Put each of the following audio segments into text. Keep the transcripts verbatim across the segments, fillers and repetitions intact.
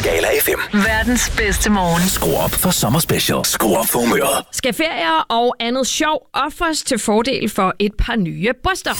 Skala F M. Verdens bedste morgen. Skru op for sommerspecial. Skru op for humøret. Skal ferier og andet sjov offres til fordel for et par nye bryster?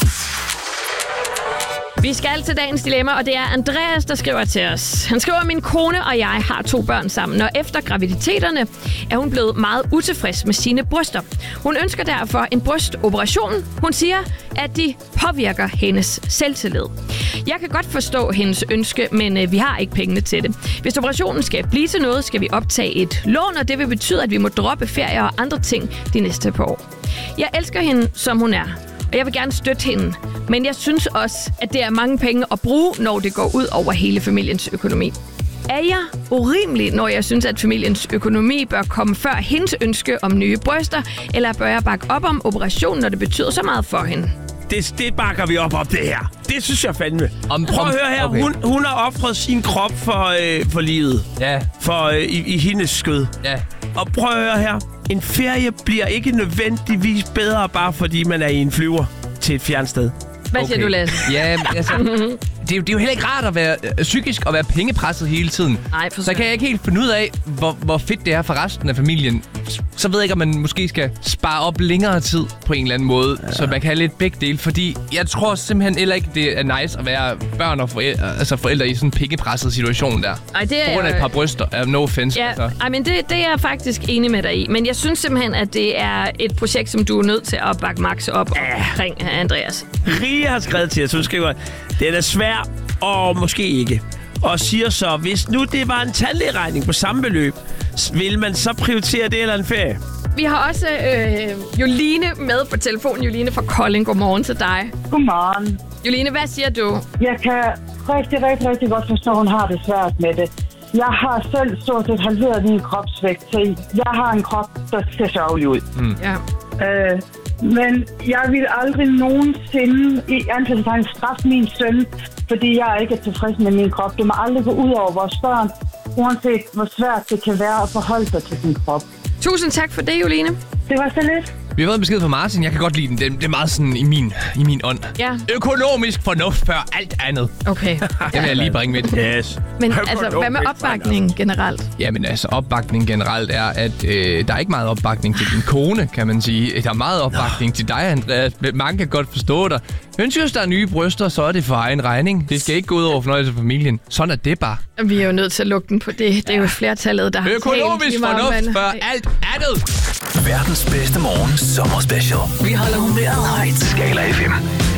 Vi skal til dagens dilemma, og det er Andreas, der skriver til os. Han skriver, at min kone og jeg har to børn sammen, og efter graviditeterne er hun blevet meget utilfreds med sine bryster. Hun ønsker derfor en brystoperation. Hun siger, at de påvirker hendes selvtillid. Jeg kan godt forstå hendes ønske, men vi har ikke pengene til det. Hvis operationen skal blive til noget, skal vi optage et lån, og det vil betyde, at vi må droppe ferier og andre ting de næste par år. Jeg elsker hende, som hun er. Og jeg vil gerne støtte hende. Men jeg synes også, at det er mange penge at bruge, når det går ud over hele familiens økonomi. Er jeg urimelig, når jeg synes, at familiens økonomi bør komme før hendes ønske om nye bryster? Eller bør jeg bakke op om operationen, når det betyder så meget for hende? Det, det bakker vi op om, det her. Det synes jeg fandme. Om, Prøv at høre her. okay. Hun, hun har offret sin krop for, øh, for livet. Ja. For, øh, i, i hendes skød. Ja. Og prøv at høre her. En ferie bliver ikke nødvendigvis bedre, bare fordi man er i en flyver til et fjernt sted. Hvad okay. siger du, Lasse? Ja, altså, det, er jo, det er jo heller ikke rart at være øh, psykisk og være pengepresset hele tiden. Nej, for så kan jeg ikke helt finde ud af, hvor, hvor fedt det er for resten af familien. Så ved jeg ikke, om man måske skal spare op længere tid på en eller anden måde, ja. Så man kan have lidt begge dele. Fordi jeg tror simpelthen heller ikke, det er nice at være børn og forældre, altså forældre i sådan en pengepresset situation der. Ej, det er, på grund af et par bryster. No offense. Ja, altså. ej, men det, det er jeg faktisk enig med dig i. Men jeg synes simpelthen, at det er et projekt, som du er nødt til at bakke Max op omkring, Andreas. Rie har skrevet til os, hun skriver, det er svær og måske ikke. Og siger så, hvis nu det var en tandlægeregning på samme beløb, vil man så prioritere det eller en ferie? Vi har også øh, Joline med på telefonen. Joline fra Kolding. Godmorgen til dig. Godmorgen. Joline, hvad siger du? Jeg kan rigtig, rigtig, rigtig godt forstå, at hun har det svært med det. Jeg har selv stort set halveret min kropsvægt, så jeg har en krop, der ser sørgelig ud. Mm. Ja. Øh, men jeg vil aldrig nogensinde i anførselstegn straffe min søn, fordi jeg ikke er tilfreds med min krop. Det må aldrig gå ud over vores børn, uanset hvor svært det kan være at forholde sig til sin krop. Tusind tak for det, Joline. Det var så lidt. Vi har fået en besked fra Martin. Jeg kan godt lide den. Det, det er meget sådan i min, i min ånd. Ja. Økonomisk fornuft før alt andet. Okay. Det vil jeg lige bringe med. Yes. Men altså, hvad med opbakningen generelt? Jamen altså, opbakning generelt er, at øh, der er ikke meget opbakning til din kone, kan man sige. Der er meget opbakning Nå. til dig, Andreas. Mange kan godt forstå dig. Men synes, der er nye bryster, så er det for egen regning. Det skal ikke gå ud over fornøjelse af familien. Sådan er det bare. Vi er jo nødt til at lukke den på det. Det er jo flertallet, der har økonomisk fornuft for alt andet. Verdens bedste morgen sommerspecial. Vi holder humøret højt. Skala F M.